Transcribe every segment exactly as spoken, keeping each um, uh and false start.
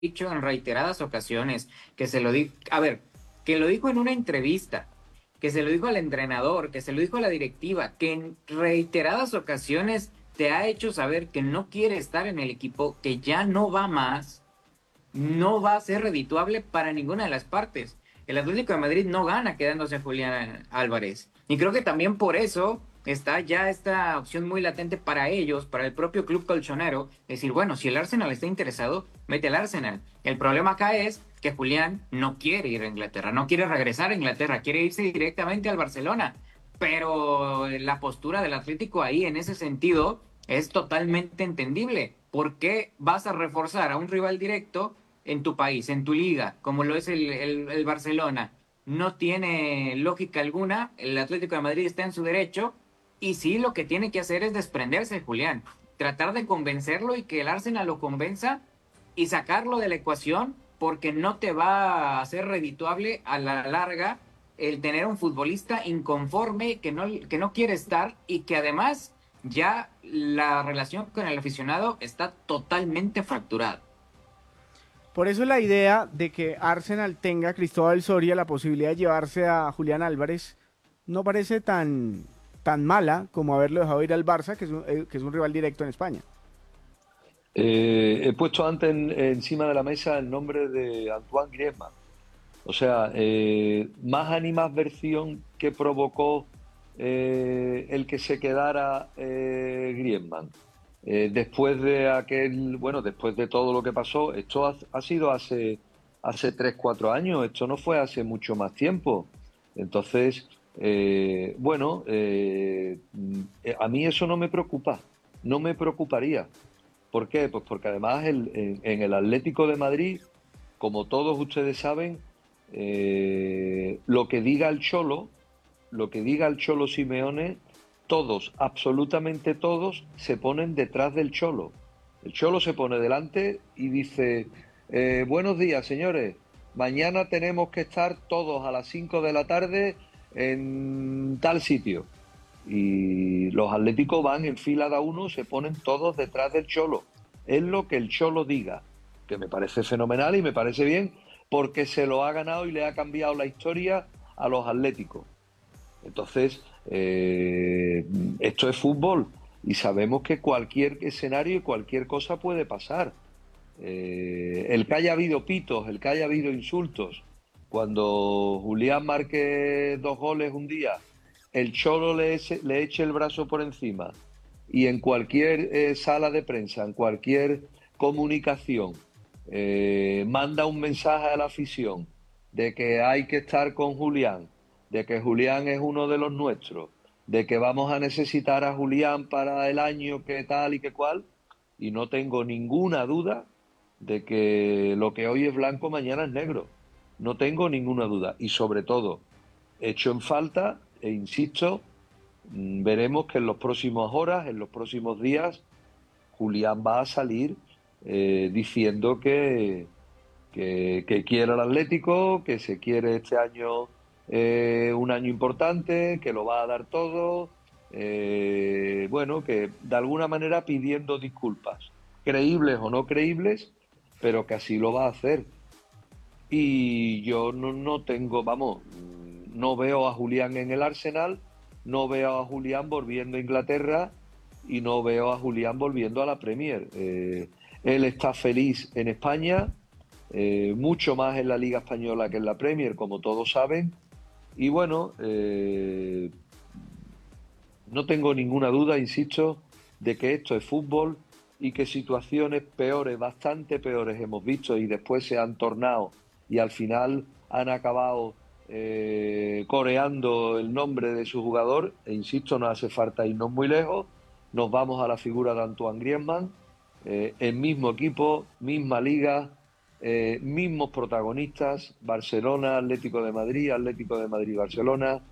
dicho en reiteradas ocasiones, que se lo di, a ver, que lo dijo en una entrevista, que se lo dijo al entrenador, que se lo dijo a la directiva, que en reiteradas ocasiones te ha hecho saber que no quiere estar en el equipo, que ya no va más, no va a ser redituable para ninguna de las partes. El Atlético de Madrid no gana quedándose a Julián Álvarez. Y creo que también por eso está ya esta opción muy latente para ellos, para el propio club colchonero, decir, bueno, si el Arsenal está interesado, mete al Arsenal. El problema acá es que Julián no quiere ir a Inglaterra, no quiere regresar a Inglaterra, quiere irse directamente al Barcelona. Pero la postura del Atlético ahí en ese sentido es totalmente entendible. ¿Por qué vas a reforzar a un rival directo en tu país, en tu liga, como lo es el, el, el Barcelona? No tiene lógica alguna. El Atlético de Madrid está en su derecho y sí, lo que tiene que hacer es desprenderse de Julián, tratar de convencerlo y que el Arsenal lo convenza y sacarlo de la ecuación, porque no te va a hacer redituable a la larga el tener un futbolista inconforme que no, que no quiere estar y que además ya la relación con el aficionado está totalmente fracturada. Por eso la idea de que Arsenal tenga a Cristóbal Soria la posibilidad de llevarse a Julián Álvarez no parece tan, tan mala como haberlo dejado ir al Barça, que es un, eh, que es un rival directo en España. Eh, he puesto antes en- encima de la mesa el nombre de Antoine Griezmann. O sea, eh, más animadversión que provocó eh, el que se quedara eh, Griezmann. Eh, después de aquel, bueno, después de todo lo que pasó, esto ha, ha sido hace, hace tres, cuatro años, esto no fue hace mucho más tiempo. Entonces, eh, bueno, eh, a mí eso no me preocupa, no me preocuparía. ¿Por qué? Pues porque además el- en, en el Atlético de Madrid, como todos ustedes saben, eh, lo que diga el Cholo, lo que diga el Cholo Simeone, todos, absolutamente todos, se ponen detrás del Cholo. El Cholo se pone delante y dice, eh, buenos días, señores, mañana tenemos que estar todos a las cinco de la tarde en tal sitio. Y los atléticos van en fila de a uno, se ponen todos detrás del Cholo. Es lo que el Cholo diga, que me parece fenomenal y me parece bien, porque se lo ha ganado y le ha cambiado la historia a los atléticos. Entonces, eh, esto es fútbol y sabemos que cualquier escenario y cualquier cosa puede pasar. Eh, el que haya habido pitos, el que haya habido insultos, cuando Julián marque dos goles un día, el Cholo le, eche, le eche el brazo por encima y en cualquier eh, sala de prensa, en cualquier comunicación, eh, manda un mensaje a la afición de que hay que estar con Julián, de que Julián es uno de los nuestros, de que vamos a necesitar a Julián para el año que tal y que cual, y no tengo ninguna duda de que lo que hoy es blanco, mañana es negro. No tengo ninguna duda. Y sobre todo, hecho en falta, e insisto, mm, veremos que en las próximas horas, en los próximos días, Julián va a salir eh, diciendo que, que, que quiere al Atlético, que se quiere este año eh, un año importante, que lo va a dar todo. Eh, bueno, que de alguna manera pidiendo disculpas, creíbles o no creíbles, pero que así lo va a hacer. Y yo no, no tengo, vamos, no veo a Julián en el Arsenal, no veo a Julián volviendo a Inglaterra y no veo a Julián volviendo a la Premier. Eh, él está feliz en España, eh, mucho más en la Liga Española que en la Premier, como todos saben. Y bueno, eh, no tengo ninguna duda, insisto, de que esto es fútbol y que situaciones peores, bastante peores hemos visto y después se han tornado y al final han acabado eh, coreando el nombre de su jugador. E insisto, no hace falta irnos muy lejos. Nos vamos a la figura de Antoine Griezmann, eh, el mismo equipo, misma liga, eh, mismos protagonistas, Barcelona, Atlético de Madrid, Atlético de Madrid, Barcelona,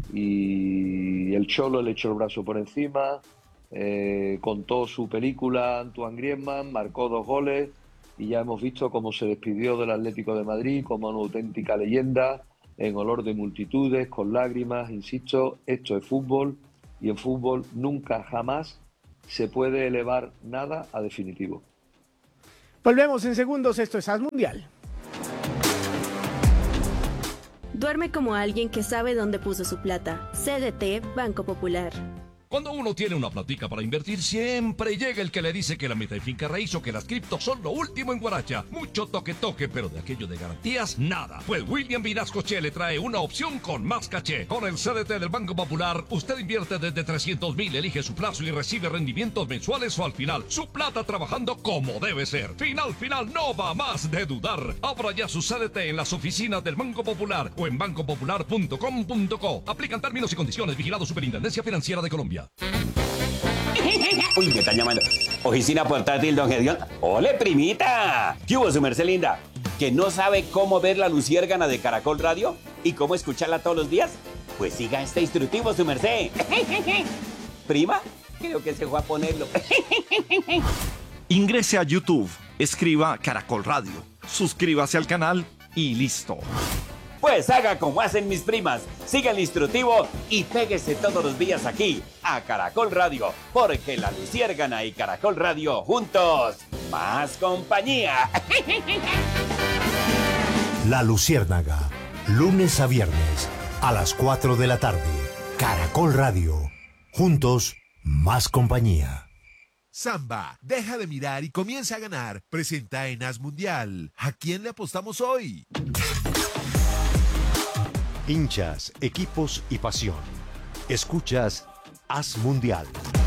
y el Cholo le echó el brazo por encima, eh, contó su película, Antoine Griezmann, marcó dos goles y ya hemos visto cómo se despidió del Atlético de Madrid como una auténtica leyenda, en olor de multitudes, con lágrimas, insisto, esto es fútbol y en fútbol nunca jamás se puede elevar nada a definitivo. Volvemos en segundos, esto es As Mundial. Duerme como alguien que sabe dónde puso su plata. C D T Banco Popular. Cuando uno tiene una platica para invertir, siempre llega el que le dice que la meta de finca raíz o que las criptos son lo último en Guaracha. Mucho toque toque, pero de aquello de garantías, nada. Pues William Vinascoche le trae una opción con más caché. Con el C D T del Banco Popular, usted invierte desde trescientos mil, elige su plazo y recibe rendimientos mensuales o al final. Su plata trabajando como debe ser. Final, final, no va más de dudar. Abra ya su C D T en las oficinas del Banco Popular o en banco popular punto com punto co. Aplican términos y condiciones. Vigilado Superintendencia Financiera de Colombia. Uy, me están llamando. Oficina portátil, don Gedeón. ¡Ole, primita! ¿Qué hubo, su merced linda? ¿Que no sabe cómo ver la luciérgana de Caracol Radio? ¿Y cómo escucharla todos los días? Pues siga este instructivo, su merced. ¿Prima? Creo que se fue a ponerlo. Ingrese a YouTube, escriba Caracol Radio, suscríbase al canal y listo. Pues haga como hacen mis primas, siga el instructivo y péguese todos los días aquí, a Caracol Radio, porque la luciérgana y Caracol Radio juntos, más compañía. La Luciérnaga, lunes a viernes, a las cuatro de la tarde, Caracol Radio, juntos, más compañía. Samba, deja de mirar y comienza a ganar. Presenta en As Mundial. ¿A quién le apostamos hoy? Hinchas, equipos y pasión. Escuchas As Mundial.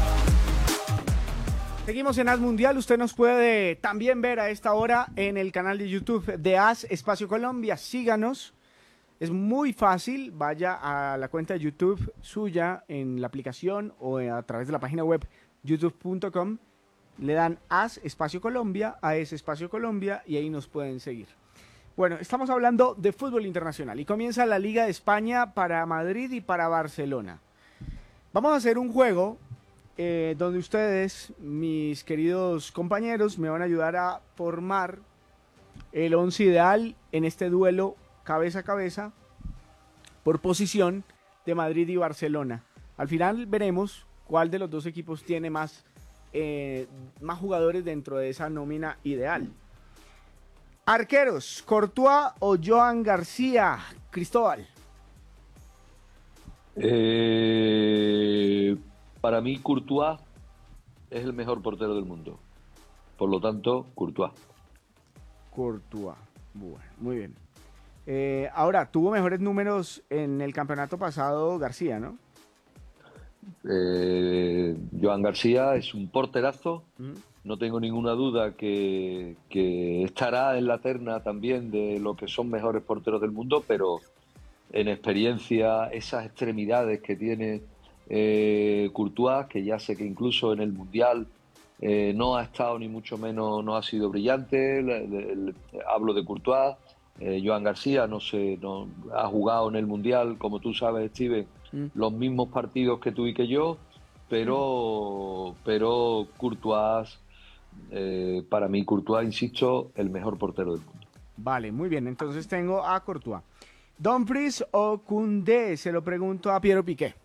Seguimos en As Mundial. Usted nos puede también ver a esta hora en el canal de YouTube de As Espacio Colombia. Síganos. Es muy fácil. Vaya a la cuenta de YouTube suya en la aplicación o a través de la página web youtube punto com. Le dan As Espacio Colombia, A S Espacio Colombia y ahí nos pueden seguir. Bueno, estamos hablando de fútbol internacional y comienza la Liga de España para Madrid y para Barcelona. Vamos a hacer un juego eh, donde ustedes, mis queridos compañeros, me van a ayudar a formar el once ideal en este duelo cabeza a cabeza por posición de Madrid y Barcelona. Al final veremos cuál de los dos equipos tiene más, eh, más jugadores dentro de esa nómina ideal. Arqueros, Courtois o Joan García. Cristóbal. Eh, para mí, Courtois es el mejor portero del mundo. Por lo tanto, Courtois. Courtois. Bueno, muy bien. Eh, ahora, tuvo mejores números en el campeonato pasado García, ¿no? Eh, Joan García es un porterazo. Uh-huh. No tengo ninguna duda que, que estará en la terna también de lo que son mejores porteros del mundo, pero en experiencia, esas extremidades que tiene eh, Courtois, que ya sé que incluso en el Mundial eh, no ha estado ni mucho menos, no ha sido brillante. Le, le, le, hablo de Courtois. Eh, Joan García no sé, no, ha jugado en el Mundial, como tú sabes, Steven, mm. los mismos partidos que tú y que yo, pero, mm. pero Courtois... Eh, para mí Courtois, insisto, el mejor portero del mundo. Vale, muy bien, entonces tengo a Courtois. ¿Dumfries o Koundé? Se lo pregunto a Piero Piqué.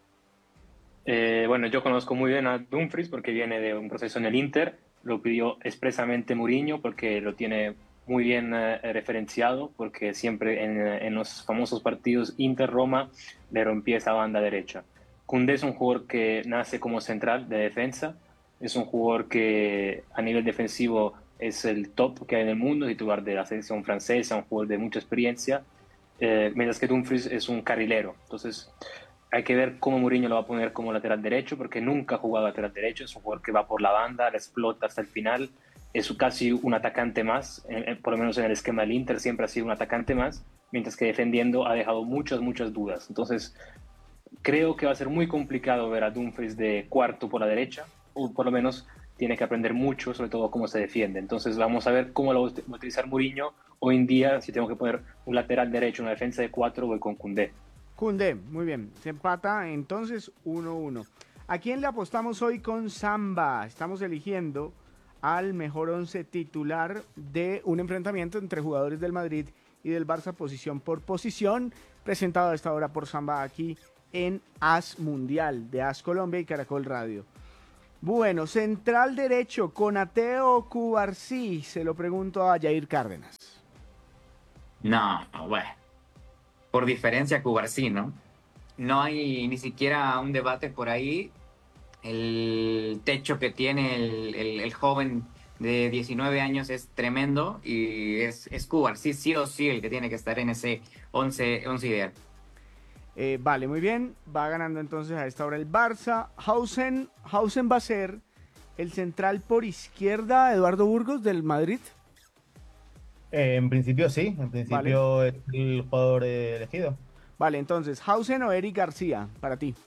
Eh, bueno, yo conozco muy bien a Dumfries porque viene de un proceso en el Inter, lo pidió expresamente Mourinho porque lo tiene muy bien eh, referenciado, porque siempre en, en los famosos partidos Inter-Roma le rompía esa banda derecha. Koundé es un jugador que nace como central de defensa. Es un jugador que a nivel defensivo es el top que hay en el mundo, titular de la selección francesa, un jugador de mucha experiencia, eh, mientras que Dumfries es un carrilero. Entonces hay que ver cómo Mourinho lo va a poner como lateral derecho, porque nunca ha jugado lateral derecho, es un jugador que va por la banda, la explota hasta el final, es casi un atacante más, eh, por lo menos en el esquema del Inter siempre ha sido un atacante más, mientras que defendiendo ha dejado muchas, muchas dudas. Entonces creo que va a ser muy complicado ver a Dumfries de cuarto por la derecha, o por lo menos tiene que aprender mucho, sobre todo cómo se defiende. Entonces vamos a ver cómo lo va a utilizar Mourinho hoy en día. Si tengo que poner un lateral derecho, una defensa de cuatro, voy con Koundé. Koundé, muy bien. Se empata entonces uno uno. ¿A quién le apostamos hoy con Samba? Estamos eligiendo al mejor once titular de un enfrentamiento entre jugadores del Madrid y del Barça, posición por posición, presentado a esta hora por Samba aquí en As Mundial de As Colombia y Caracol Radio. Bueno, central derecho, Konaté o Cubarsí, se lo pregunto a Jair Cárdenas. No, no, bueno. Por diferencia, Cubarsí, ¿no? No hay ni siquiera un debate por ahí. El techo que tiene el, el, el joven de diecinueve años es tremendo y es, es Cubarsí, sí o sí, el que tiene que estar en ese once ideal. Eh, vale, muy bien. Va ganando entonces a esta hora el Barça. Hausen, Hausen va a ser el central por izquierda, Eduardo Burgos, del Madrid. Eh, en principio sí, en principio Vale. es el jugador eh, elegido. Vale, entonces, Hausen o Eric García, para ti.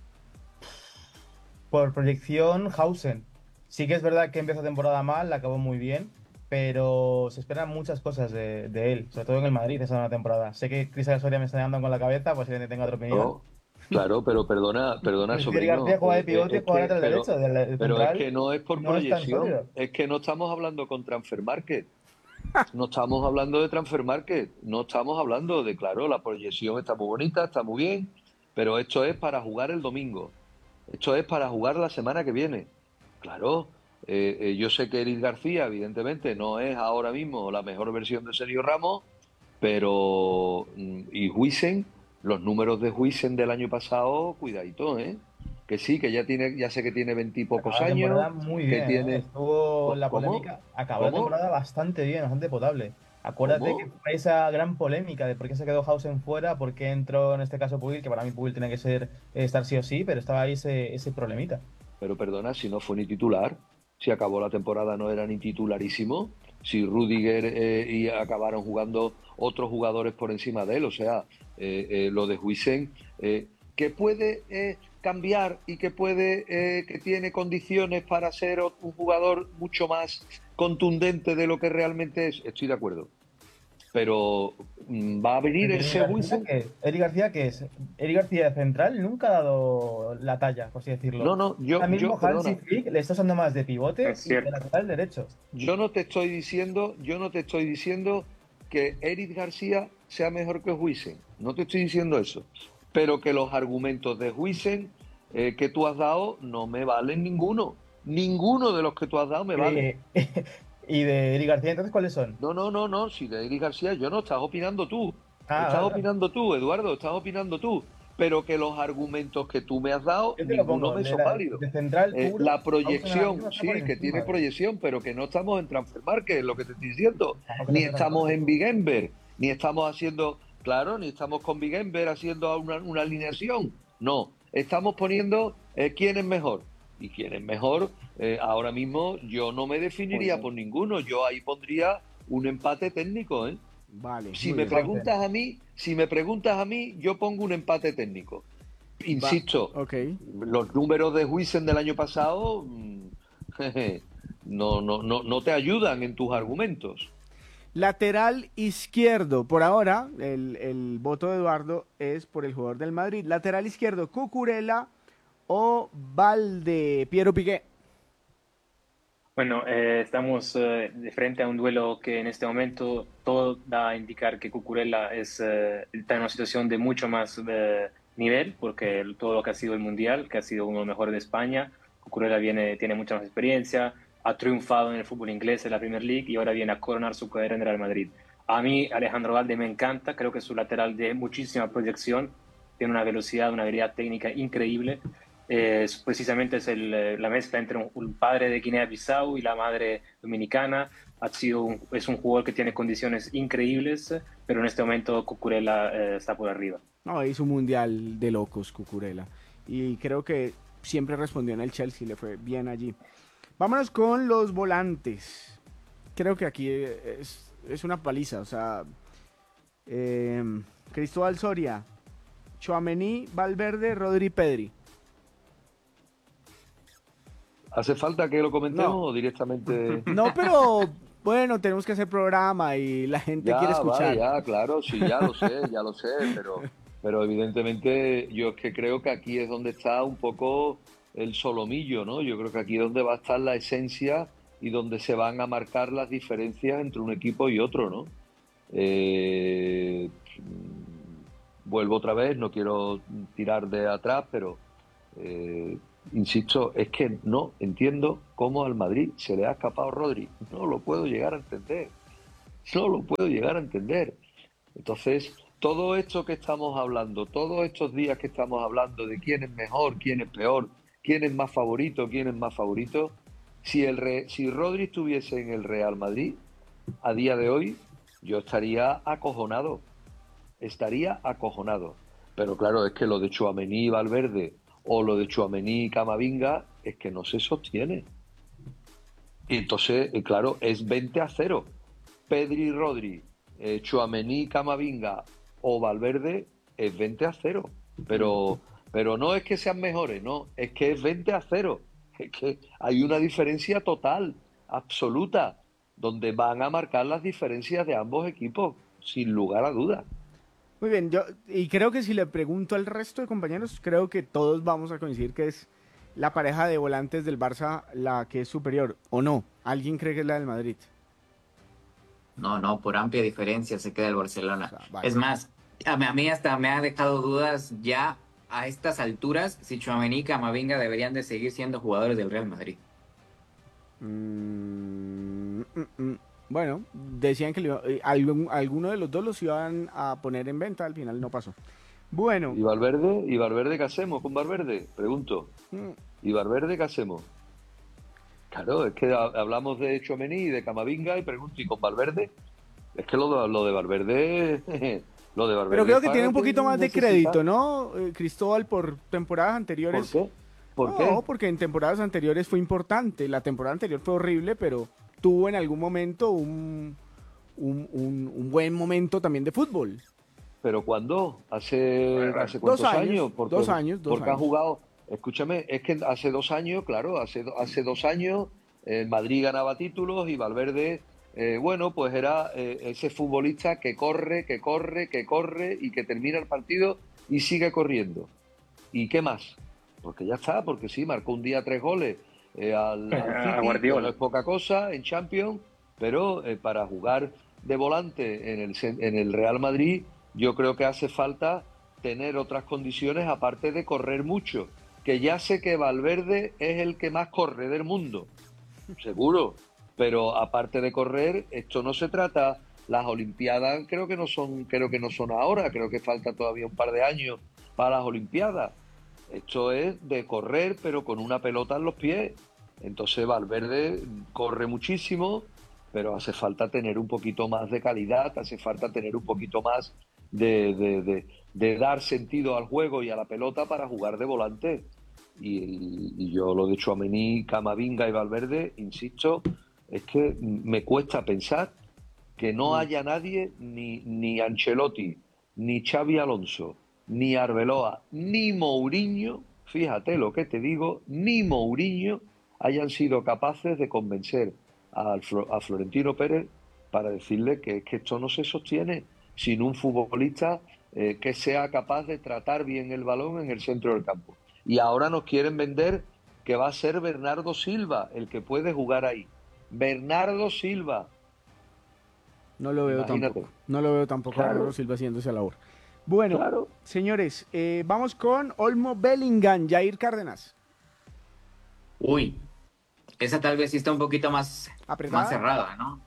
Por proyección, Hausen. Sí que es verdad que empezó temporada mal, la acabó muy bien, pero se esperan muchas cosas de, de él, sobre todo en el Madrid esa nueva temporada. Sé que Cristóbal Soria me está dando con la cabeza, pues si tenga otra opinión. No, claro, pero perdona, perdona, Pues sobrino. García juega de eh, pivote eh, y juega es que- lateral pero, derecho, del, del pero es central, que no es por no es tan proyección, sólido. es que no estamos hablando con Transfer Market. No estamos hablando de Transfer Market, no estamos hablando de, claro, la proyección está muy bonita, está muy bien, pero esto es para jugar el domingo. Esto es para jugar la semana que viene. Claro, eh, eh, yo sé que Eric García, evidentemente, no es ahora mismo la mejor versión de Sergio Ramos, pero. mm, Y Huijsen, los números de Huijsen del año pasado, cuidadito, ¿eh? Que sí, que ya tiene, ya sé que tiene veintipocos Acabó la años, temporada muy que bien, ¿eh? tiene. Estuvo la ¿Cómo? polémica, acabó la ¿Cómo? temporada bastante bien, bastante potable. Acuérdate ¿Cómo? que fue esa gran polémica de por qué se quedó Hausen fuera, por qué entró en este caso Puig, que para mí Puig tiene que ser eh, estar sí o sí, pero estaba ahí ese, ese problemita. Pero perdona, si no fue ni titular, si acabó la temporada no era ni titularísimo, si Rudiger eh, y acabaron jugando otros jugadores por encima de él, o sea, eh, eh, lo de Huijsen, eh, que puede eh, cambiar y que puede, eh, que tiene condiciones para ser un jugador mucho más contundente de lo que realmente es, estoy de acuerdo. Pero mm, va a venir Eric ese García, Huijsen. que, Eric García, que es Eric García de central, nunca ha dado la talla, por así decirlo. No, no, yo, Ahora mismo yo, Hansi perdona. Flick le está usando más de pivote Es y de cierto. lateral derecho. Yo no te estoy diciendo, yo no te estoy diciendo que Eric García sea mejor que Huijsen. No te estoy diciendo eso. Pero que los argumentos de Huijsen eh, que tú has dado no me valen ninguno. Ninguno de los que tú has dado me vale. Eh, y de Eric García, entonces, ¿cuáles son? No, no, no, no. Si de Eric García yo no, estás opinando tú. Ah, estás vale. opinando tú, Eduardo, estás opinando tú. Pero que los argumentos que tú me has dado, Yo te lo ninguno pongo, me de, son la- válidos. de central Eh, puro, la Hausen ahora proyección, mismo está sí, por que encima tiene de- proyección, pero que no estamos en Transfer Market, es lo que te estoy diciendo. Tampoco Ni se trata estamos de- en Big Ember, ni estamos haciendo, claro, ni estamos con Big Ember haciendo una, una alineación. No, estamos poniendo eh, quién es mejor. Y quién es mejor, eh, ahora mismo yo no me definiría por ninguno. Yo ahí pondría un empate técnico, ¿eh? Vale. Si muy me bien. preguntas a mí, si me preguntas a mí, yo pongo un empate técnico. Insisto, Ok. los números de Huijsen del año pasado mm, jeje, no, no, no, no te ayudan en tus argumentos. Lateral izquierdo. Por ahora, el, el voto de Eduardo es por el jugador del Madrid. Lateral izquierdo, Cucurella o Valde, Piero Piqué. Bueno, eh, estamos eh, de frente a un duelo que en este momento todo da a indicar que Cucurella es, eh, está en una situación de mucho más eh, nivel, porque el- todo lo que ha sido el Mundial, que ha sido uno de los mejores de España, Cucurella viene, tiene mucha más experiencia, ha triunfado en el fútbol inglés, en la Premier League, y ahora viene a coronar su carrera en el Real Madrid. A mí Alejandro Valde me encanta, creo que es su lateral de muchísima proyección, tiene una velocidad, una habilidad técnica increíble. Eh, es- precisamente es el, eh, la mezcla entre un, un padre de Guinea-Bissau y la madre dominicana. Ha sido un- es un jugador que tiene condiciones increíbles, eh, pero en este momento Cucurella eh, está por arriba. No, hizo un mundial de locos, Cucurella. Y creo que siempre respondió en el Chelsea, le fue bien allí. Vámonos con los volantes. Creo que aquí es, es una paliza. O sea, eh, Cristóbal Soria, Tchouaméni, Valverde, Rodri, Pedri. ¿Hace falta que lo comentemos No. o directamente? No, pero bueno, tenemos que hacer programa y la gente Ya, quiere escuchar. vale, ya, claro, sí, ya lo sé, ya lo sé, pero, pero evidentemente yo es que creo que aquí es donde está un poco el solomillo, ¿no? Yo creo que aquí es donde va a estar la esencia y donde se van a marcar las diferencias entre un equipo y otro, ¿no? Eh, vuelvo otra vez, no quiero tirar de atrás, pero eh, insisto, es que no entiendo cómo al Madrid se le ha escapado Rodri. No lo puedo llegar a entender. No lo puedo llegar a entender. Entonces, todo esto que estamos hablando, todos estos días que estamos hablando de quién es mejor, quién es peor, quién es más favorito, quién es más favorito, si, el Re- si Rodri estuviese en el Real Madrid, a día de hoy, yo estaría acojonado. Estaría acojonado. Pero claro, es que lo de Tchouaméni y Valverde o lo de Tchouaméni y Camavinga es que no se sostiene. Y entonces, eh, claro, es veinte a cero. Pedri y Rodri, eh, Tchouaméni, Camavinga o Valverde es veinte a cero. Pero, pero no es que sean mejores, no, es que es veinte a cero. Es que hay una diferencia total, absoluta, donde van a marcar las diferencias de ambos equipos, sin lugar a dudas. Muy bien, yo y creo que si le pregunto al resto de compañeros, creo que todos vamos a coincidir que es la pareja de volantes del Barça la que es superior, ¿o no? ¿Alguien cree que es la del Madrid? No, no, por amplia diferencia se queda el Barcelona. O sea, vale. Es más, a mí, a mí hasta me ha dejado dudas ya a estas alturas si Tchouaméni y Camavinga deberían de seguir siendo jugadores del Real Madrid. Mm, mm, mm. Bueno, decían que le iba- eh, algún- alguno de los dos los iban a poner en venta, al final no pasó. Bueno, ¿Y Valverde? ¿Y Valverde qué hacemos con Valverde? Pregunto. mm, ¿Y Valverde qué hacemos? Claro, es que ha- hablamos de Tchouaméni y de Camavinga y pregunto, ¿y con Valverde? Es que lo de, lo de Valverde... lo de Valverde pero creo que es tiene un para poquito más de necesita- crédito, ¿no, eh, Cristóbal, por temporadas ¿Por anteriores? qué? ¿Por No, qué? porque en temporadas anteriores fue importante. La temporada anterior fue horrible, pero tuvo en algún momento un, un, un- un buen momento también de fútbol. ¿Pero cuándo? ¿Hace, ¿hace Dos cuántos años, años? Porque, dos años, dos porque ha años. jugado... Escúchame, es que hace dos años, claro, hace, do- hace dos años el Madrid ganaba títulos y Valverde, eh, bueno, pues era eh, ese futbolista que corre, que corre, que corre y que termina el partido y sigue corriendo. ¿Y qué más? Porque ya está, porque sí, marcó un día tres goles eh, al, al A City, que Guardiola. no es poca cosa en Champions, pero eh, para jugar de volante en el, cen- en el Real Madrid, yo creo que hace falta tener otras condiciones aparte de correr mucho. Que ya sé que Valverde es el que más corre del mundo, seguro, pero aparte de correr, esto no se trata. Las Olimpiadas creo que no son, creo que no son ahora, creo que falta todavía un par de años para las Olimpiadas. Esto es de correr, pero con una pelota en los pies. Entonces Valverde corre muchísimo, pero hace falta tener un poquito más de calidad, hace falta tener un poquito más de, de- de- de dar sentido al juego y a la pelota para jugar de volante. Y, y- y yo lo de Tchouaméni, Camavinga y Valverde, insisto, es que me cuesta pensar que no haya nadie, ni, ni Ancelotti, ni Xavi Alonso, ni Arbeloa, ni Mourinho, fíjate lo que te digo, ni Mourinho hayan sido capaces de convencer al Flo- a Florentino Pérez para decirle que, que esto no se sostiene sin un futbolista eh, que sea capaz de tratar bien el balón en el centro del campo. Y ahora nos quieren vender que va a ser Bernardo Silva el que puede jugar ahí. Bernardo Silva. No lo veo Imagínate. tampoco. No lo veo tampoco a Claro. Bernardo Silva haciendo esa labor. Bueno, Claro. señores, eh, vamos con Olmo Bellingham, Jair Cárdenas. Uy, esa tal vez sí está un poquito más, ¿Apretada? más cerrada, ¿no?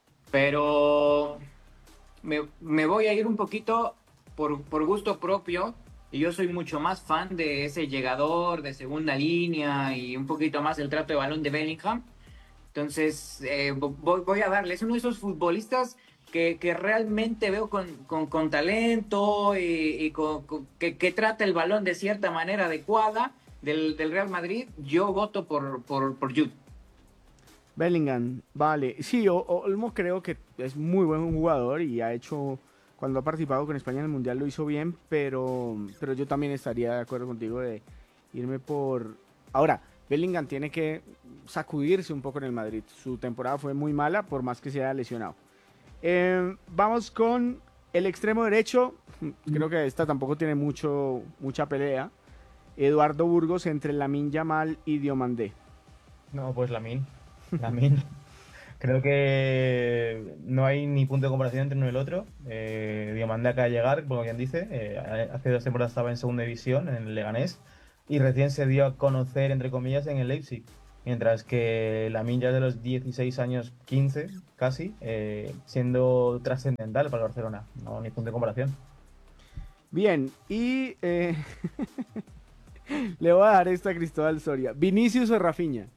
Pero me, me voy a ir un poquito por, por gusto propio. Y yo soy mucho más fan de ese llegador de segunda línea y un poquito más el trato de balón de Bellingham. Entonces, eh, voy, voy a darle. Es uno de esos futbolistas que, que realmente veo con, con, con talento y, y con, con- que, que trata el balón de cierta manera adecuada del, del Real Madrid. Yo voto por, por, por Jude. Bellingham, vale. Sí, O- Olmo creo que es muy buen jugador y ha hecho, cuando ha participado con España en el Mundial lo hizo bien, pero, pero yo también estaría de acuerdo contigo de irme por... Ahora, Bellingham tiene que sacudirse un poco en el Madrid. Su temporada fue muy mala, por más que se haya lesionado. Eh, vamos con el extremo derecho. Creo que esta tampoco tiene mucho, mucha pelea. Eduardo Burgos entre Lamine Yamal y Diomandé. No, pues Lamine. Lamine. Creo que no hay ni punto de comparación entre uno y el otro. Eh, Diomandé acaba de llegar, como quien dice. Eh, hace dos temporadas estaba en segunda división, en el Leganés. y recién se dio a conocer, entre comillas, en el Leipzig. Mientras que Lamine ya es de los dieciséis años, quince casi, eh, siendo trascendental para el Barcelona. No, ni punto de comparación. Bien, y eh, le voy a dar esta a Cristóbal Soria. ¿Vinicius o Rafinha?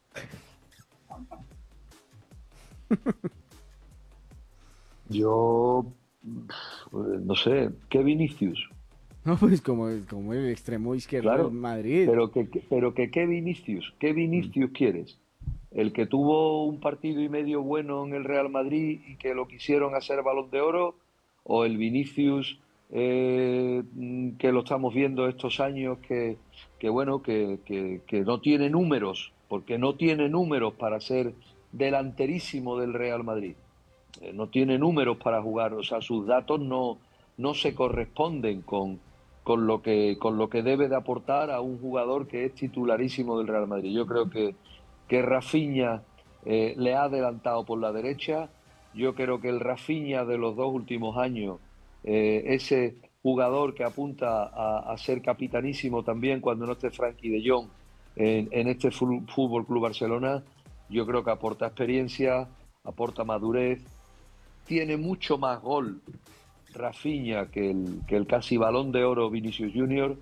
Yo, no sé, ¿qué Vinicius? No, pues como, como el extremo izquierdo Claro, de Madrid. pero que, que- pero que ¿qué Vinicius? ¿Qué Vinicius quieres? ¿El que tuvo un partido y medio bueno en el Real Madrid y que lo quisieron hacer Balón de Oro? ¿O el Vinicius eh, mm, que lo estamos viendo estos años que, que bueno, que, que- que no tiene números, porque no tiene números para ser delanterísimo del Real Madrid? Eh, no tiene números para jugar, o sea, sus datos no, no se corresponden con, con lo que, con lo que debe de aportar a un jugador que es titularísimo del Real Madrid. Yo creo que, que Rafinha eh, le ha adelantado por la derecha. Yo creo que el Rafinha de los dos últimos años, eh, ese jugador que apunta a, a ser capitanísimo también cuando no esté Frenkie de Jong en, en este Fu- Fútbol Club Barcelona, yo creo que aporta experiencia, aporta madurez, tiene mucho más gol Rafinha que el, que el casi Balón de Oro Vinicius Junior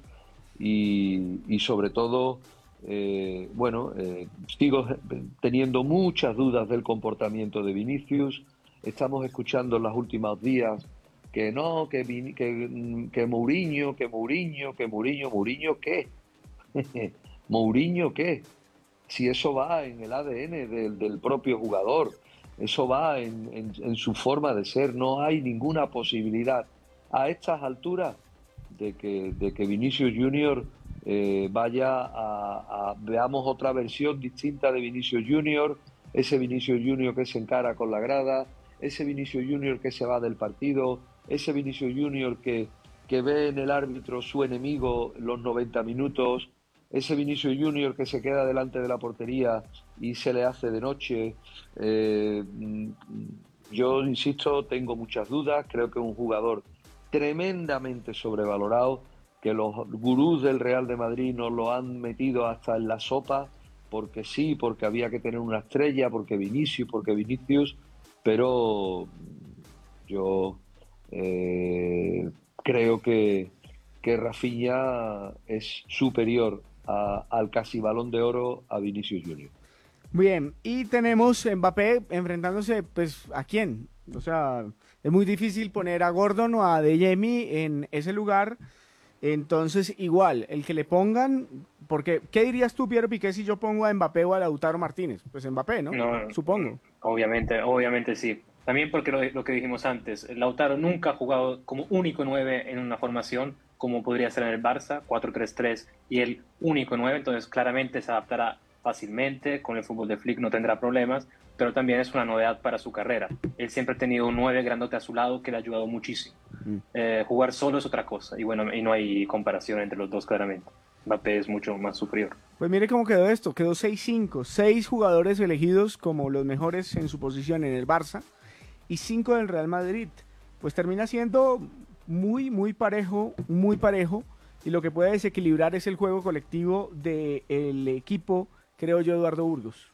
y, y sobre todo, eh, bueno, eh, sigo teniendo muchas dudas del comportamiento de Vinicius. Estamos escuchando en los últimos días que no, que, Vini- que, que Mourinho, que Mourinho, que Mourinho, ¿Mourinho qué? ¿Mourinho qué? Si eso va en el A D N del, del propio jugador, eso va en, en- en su forma de ser, no hay ninguna posibilidad a estas alturas de que, de que Vinicius Junior eh, vaya a, a- veamos otra versión distinta de Vinicius Junior, ese Vinicius Junior que se encara con la grada, ese Vinicius Junior que se va del partido, ese Vinicius Junior que, que ve en el árbitro su enemigo los noventa minutos, ese Vinicius Junior que se queda delante de la portería y se le hace de noche. Eh, mm, yo insisto, tengo muchas dudas, creo que es un jugador tremendamente sobrevalorado, que los gurús del Real de Madrid nos lo han metido hasta en la sopa, porque sí, porque había que tener una estrella, porque Vinicius, porque Vinicius, pero yo eh, creo que, que Rafinha es superior a- al casi Balón de Oro a Vinicius Junior. Bien, y tenemos Mbappé enfrentándose, pues, ¿a quién? O sea, es muy difícil poner a Gordon o a Adeyemi en ese lugar. Entonces, igual, el que le pongan, porque, ¿qué dirías tú, Piero Piqué, si yo pongo a Mbappé o a Lautaro Martínez? Pues Mbappé, ¿no? No, Supongo. obviamente, obviamente sí. También porque lo, lo que dijimos antes, Lautaro nunca ha jugado como único nueve en una formación, como podría ser en el Barça, cuatro tres tres, y el único nueve, entonces claramente se adaptará fácilmente, con el fútbol de Flick no tendrá problemas, pero también es una novedad para su carrera. Él siempre ha tenido un nueve grandote a su lado que le ha ayudado muchísimo. Mm. Eh, jugar solo es otra cosa, y bueno, y no hay comparación entre los dos claramente. Mbappé es mucho más superior. Pues mire cómo quedó esto, quedó seis cinco, seis jugadores elegidos como los mejores en su posición en el Barça y cinco del Real Madrid. Pues termina siendo muy, muy parejo, muy parejo, y lo que puede desequilibrar es el juego colectivo del equipo, creo yo, Eduardo Burgos.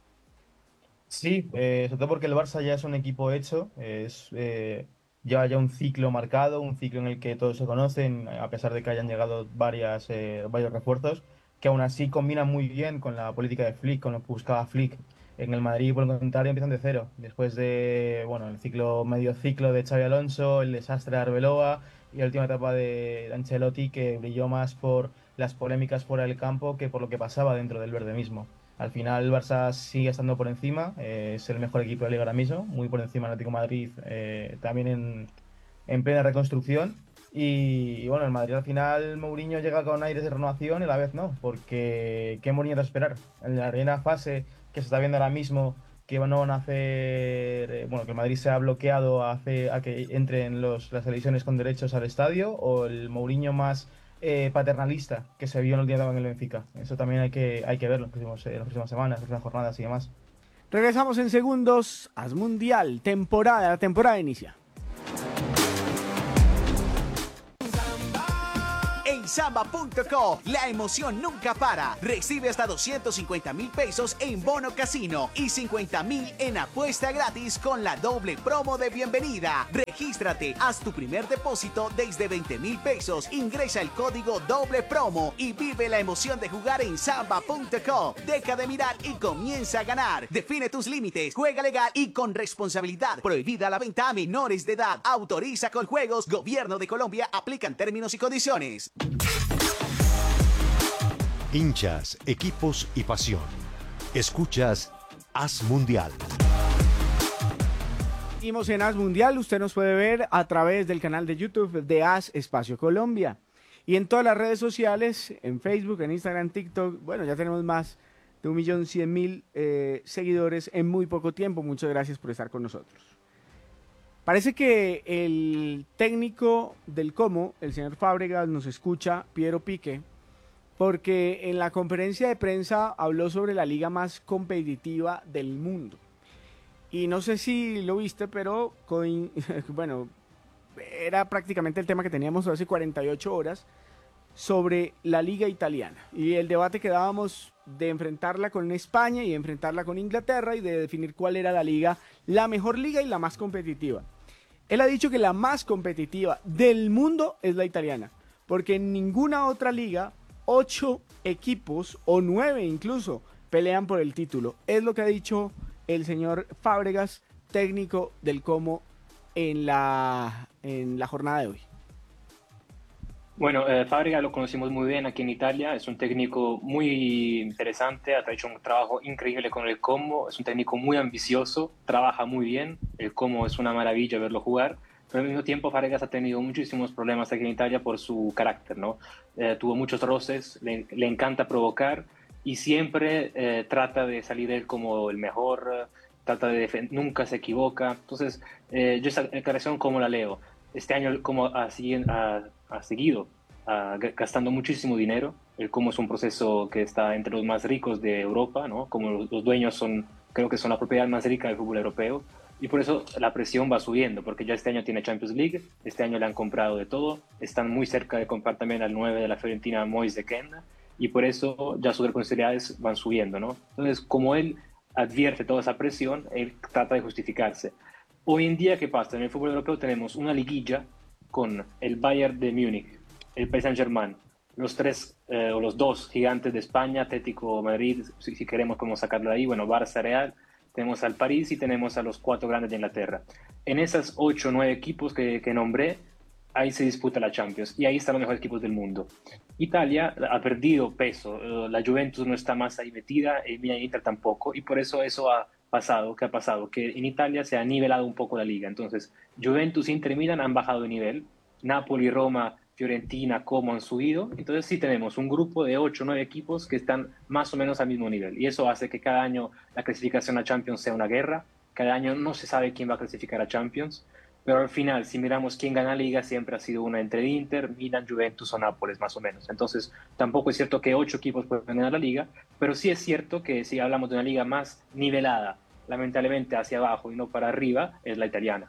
Sí, eh, sobre todo porque el Barça ya es un equipo hecho, es, eh, lleva ya un ciclo marcado, un ciclo en el que todos se conocen, a pesar de que hayan llegado varias, eh, varios refuerzos, que aún así combinan muy bien con la política de Flick, con lo que buscaba Flick. En el Madrid, por el contrario, empiezan de cero. Después de, bueno, el ciclo, medio ciclo de Xabi Alonso, el desastre de Arbeloa y la última etapa de Ancelotti, que brilló más por las polémicas fuera del campo que por lo que pasaba dentro del verde mismo. Al final el Barça sigue estando por encima, eh, es el mejor equipo de la liga ahora mismo, muy por encima del Atlético de Madrid, eh, también en, en plena reconstrucción. Y, y bueno, el Madrid al final, Mourinho llega con aires de renovación y a la vez no, porque ¿qué Mourinho te va a esperar? En la primera fase que se está viendo ahora mismo, que no van a hacer, eh, bueno, que el Madrid se ha bloqueado a, hacer, a que entren los, las televisiones con derechos al estadio, o el Mourinho más eh, paternalista que se vio en el día de en el Benfica. Eso también hay que, hay que verlo en, próximos, en las próximas semanas, en las próximas jornadas y demás. Regresamos en segundos. Haz Mundial, temporada, la temporada inicia. En en samba punto co. La emoción nunca para. Recibe hasta doscientos cincuenta mil pesos en bono casino y cincuenta mil en apuesta gratis con la doble promo de bienvenida. Regístrate, haz tu primer depósito desde veinte mil pesos, ingresa el código doble promo y vive la emoción de jugar en samba punto co. Deja de mirar y comienza a ganar. Define tus límites, juega legal y con responsabilidad. Prohibida la venta a menores de edad. Autoriza con juegos. Gobierno de Colombia. Aplican términos y condiciones. Hinchas, equipos y pasión. Escuchas Haz Mundial. Seguimos en Haz Mundial. Usted nos puede ver a través del canal de YouTube de Haz Espacio Colombia. Y en todas las redes sociales, en Facebook, en Instagram, TikTok. Bueno, ya tenemos más de un millón cien mil eh, seguidores en muy poco tiempo. Muchas gracias por estar con nosotros. Parece que el técnico del Como, el señor Fábregas, nos escucha, Piero Pique, porque en la conferencia de prensa habló sobre la liga más competitiva del mundo. Y no sé si lo viste, pero con, bueno, era prácticamente el tema que teníamos hace cuarenta y ocho horas sobre la liga italiana. Y el debate que dábamos de enfrentarla con España y enfrentarla con Inglaterra y de definir cuál era la liga, la mejor liga y la más competitiva. Él ha dicho que la más competitiva del mundo es la italiana, porque en ninguna otra liga, ocho equipos o nueve incluso pelean por el título. Es lo que ha dicho el señor Fábregas, técnico del Como, en la, en la jornada de hoy. Bueno, eh, Fábregas lo conocimos muy bien aquí en Italia, es un técnico muy interesante, ha hecho un trabajo increíble con el Como, es un técnico muy ambicioso, trabaja muy bien, el Como es una maravilla verlo jugar, pero al mismo tiempo Fábregas ha tenido muchísimos problemas aquí en Italia por su carácter, ¿no? Eh, tuvo muchos roces, le, le encanta provocar y siempre eh, trata de salir él como el mejor, eh, trata de defender, nunca se equivoca, entonces eh, yo esta declaración como la leo. Este año el Como ha, ha, ha seguido uh, gastando muchísimo dinero. El Como es un proceso que está entre los más ricos de Europa, ¿no? Como los, los dueños son, creo que son la propiedad más rica del fútbol europeo. Y por eso la presión va subiendo, porque ya este año tiene Champions League, este año le han comprado de todo, están muy cerca de comprar también al nueve de la Fiorentina, Moise de Ken, y por eso ya sus responsabilidades van subiendo, ¿no? Entonces, como él advierte toda esa presión, él trata de justificarse. Hoy en día, ¿qué pasa? En el fútbol europeo tenemos una liguilla con el Bayern de Múnich, el Paris Saint-Germain, los tres eh, o los dos gigantes de España, Atlético Madrid, si, si queremos cómo sacarlo de ahí, bueno, Barça, Real, tenemos al París y tenemos a los cuatro grandes de Inglaterra. En esas ocho o nueve equipos que, que nombré, ahí se disputa la Champions y ahí están los mejores equipos del mundo. Italia ha perdido peso, la Juventus no está más ahí metida, el Milan Inter tampoco, y por eso eso ha pasado, ¿qué ha pasado? Que en Italia se ha nivelado un poco la liga. Entonces, Juventus, Inter y Milan han bajado de nivel, Napoli, Roma, Fiorentina, Como han subido. Entonces sí tenemos un grupo de ocho o nueve equipos que están más o menos al mismo nivel. Y eso hace que cada año la clasificación a Champions sea una guerra. Cada año no se sabe quién va a clasificar a Champions. Pero al final, si miramos quién gana la liga, siempre ha sido una entre Inter, Milan, Juventus o Nápoles, más o menos. Entonces, tampoco es cierto que ocho equipos pueden ganar la liga, pero sí es cierto que si hablamos de una liga más nivelada, lamentablemente hacia abajo y no para arriba, es la italiana.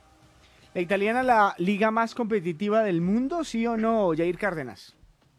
¿La italiana la liga más competitiva del mundo, sí o no, Jair Cárdenas?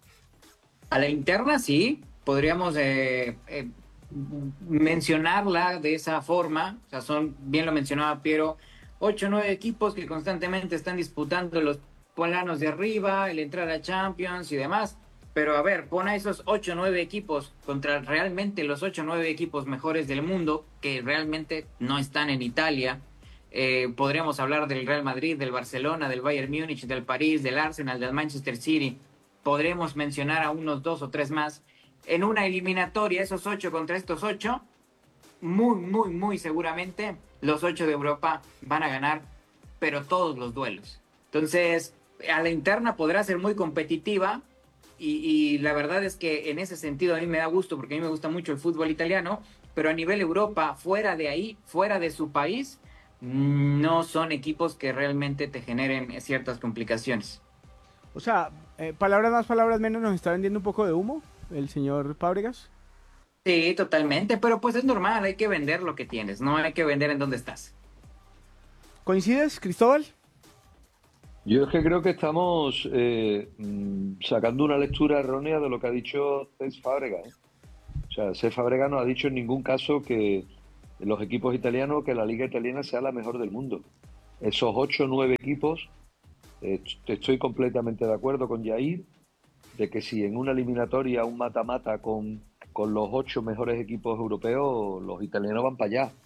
A la interna sí, podríamos eh, eh, mencionarla de esa forma. O sea, son, bien lo mencionaba Piero, ocho o nueve equipos que constantemente están disputando los planos de arriba, el entrar a Champions y demás. Pero a ver, pon a esos ocho o nueve equipos contra realmente los ocho o nueve equipos mejores del mundo, que realmente no están en Italia. Eh, podríamos hablar del Real Madrid, del Barcelona, del Bayern Múnich, del París, del Arsenal, del Manchester City. Podremos mencionar a unos dos o tres más. En una eliminatoria, esos ocho contra estos ocho, muy, muy, muy seguramente los ocho de Europa van a ganar, pero todos los duelos. Entonces, a la interna podrá ser muy competitiva y, y la verdad es que en ese sentido a mí me da gusto porque a mí me gusta mucho el fútbol italiano, pero a nivel Europa, fuera de ahí, fuera de su país, no son equipos que realmente te generen ciertas complicaciones. O sea, eh, palabras más, palabras menos, nos está vendiendo un poco de humo el señor Fábregas. Sí, totalmente, pero pues es normal, hay que vender lo que tienes, no hay que vender en dónde estás. ¿Coincides, Cristóbal? Yo es que creo que estamos eh, sacando una lectura errónea de lo que ha dicho Cesc Fábregas, ¿eh? O sea, Cesc Fábregas no ha dicho en ningún caso que los equipos italianos, que la liga italiana sea la mejor del mundo. Esos ocho o nueve equipos, eh, estoy completamente de acuerdo con Jair, de que si en una eliminatoria, un mata-mata con, con los ocho mejores equipos europeos, los italianos van para allá.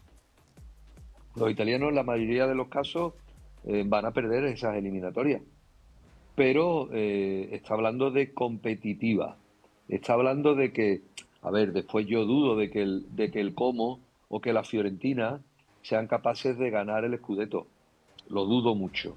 Los italianos en la mayoría de los casos eh, van a perder esas eliminatorias. Pero eh, está hablando de competitiva. Está hablando de que, a ver, después yo dudo de que el, de que el Como o que la Fiorentina sean capaces de ganar el Scudetto. Lo dudo mucho.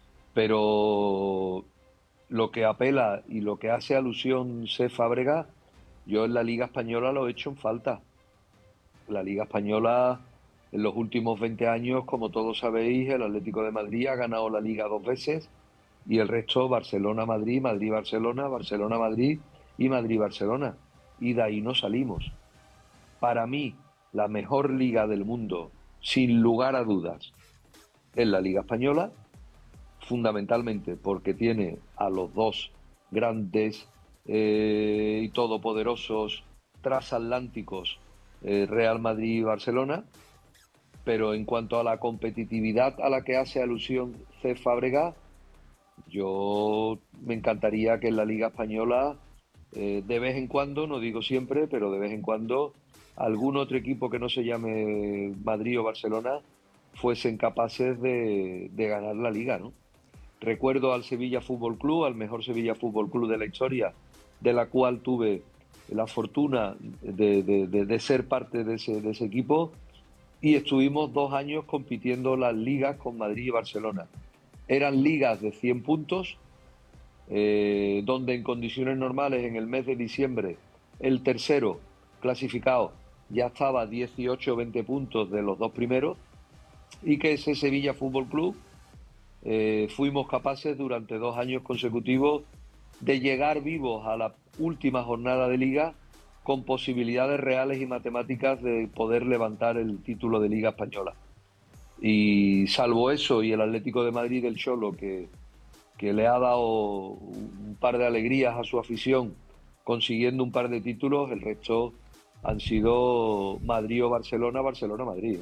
Pero lo que apela y lo que hace alusión Cesc Fábregas, yo en la Liga Española lo he hecho en falta. La Liga Española, en los últimos veinte años, como todos sabéis, el Atlético de Madrid ha ganado la Liga dos veces y el resto Barcelona-Madrid, Madrid-Barcelona, Barcelona-Madrid y Madrid-Barcelona. Y de ahí no salimos. Para mí, la mejor liga del mundo, sin lugar a dudas, es la Liga Española, fundamentalmente porque tiene a los dos grandes eh, y todopoderosos transatlánticos, eh, Real Madrid y Barcelona, pero en cuanto a la competitividad a la que hace alusión Cesc Fábregas, yo me encantaría que en la Liga Española, eh, de vez en cuando, no digo siempre, pero de vez en cuando, algún otro equipo que no se llame Madrid o Barcelona fuesen capaces de, de ganar la Liga, ¿no? Recuerdo al Sevilla Fútbol Club, al mejor Sevilla Fútbol Club de la historia, de la cual tuve la fortuna de, de, de, de ser parte de ese, de ese equipo, y estuvimos dos años compitiendo las ligas con Madrid y Barcelona. Eran ligas de cien puntos, eh, donde en condiciones normales en el mes de diciembre el tercero clasificado ya estaba a dieciocho o veinte puntos de los dos primeros, y que ese Sevilla Fútbol Club eh, fuimos capaces durante dos años consecutivos de llegar vivos a la última jornada de liga con posibilidades reales y matemáticas de poder levantar el título de Liga Española. Y salvo eso y el Atlético de Madrid del Cholo, que, que le ha dado un par de alegrías a su afición consiguiendo un par de títulos, el resto han sido Madrid o Barcelona, Barcelona-Madrid.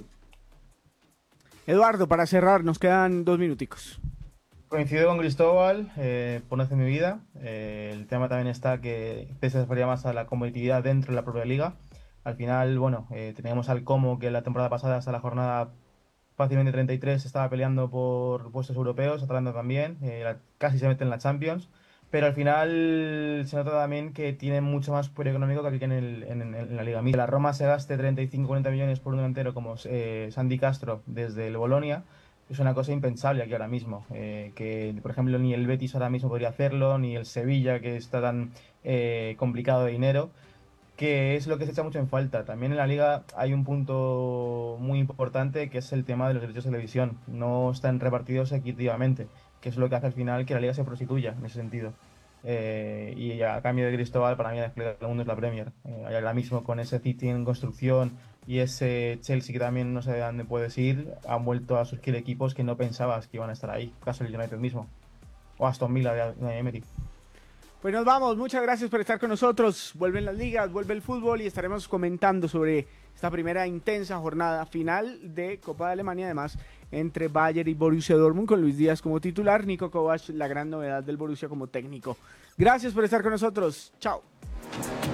Eduardo, para cerrar, nos quedan dos minuticos. Coincido con Cristóbal, eh, por no hacer mi vida. Eh, el tema también está que se refería más a la competitividad dentro de la propia liga. Al final, bueno, eh, teníamos al Como, que la temporada pasada hasta la jornada fácilmente treinta y tres estaba peleando por puestos europeos, Atalanta también, eh, casi se mete en la Champions. Pero al final se nota también que tiene mucho más poder económico que aquí en, el, en, en la Liga Mía. La Roma se gaste treinta y cinco a cuarenta millones por un delantero como eh, Sandy Castro desde el Bolonia. Es una cosa impensable aquí ahora mismo. Eh, que, por ejemplo, ni el Betis ahora mismo podría hacerlo, ni el Sevilla, que está tan eh, complicado de dinero, que es lo que se echa mucho en falta. También en la Liga hay un punto muy importante, que es el tema de los derechos de televisión. No están repartidos equitativamente, que es lo que hace al final que la Liga se prostituya en ese sentido. Eh, y a cambio de Cristóbal, para mí la del mundo es la Premier. Eh, ahora mismo con ese City en construcción y ese Chelsea que también no sé de dónde puedes ir, han vuelto a surgir equipos que no pensabas que iban a estar ahí. Caso del United mismo. O Aston Villa de, de Emery. Pues nos vamos, muchas gracias por estar con nosotros. Vuelven las ligas, vuelve el fútbol y estaremos comentando sobre esta primera intensa jornada final de Copa de Alemania, además entre Bayern y Borussia Dortmund, con Luis Díaz como titular, Niko Kovac, la gran novedad del Borussia como técnico. Gracias por estar con nosotros, chao.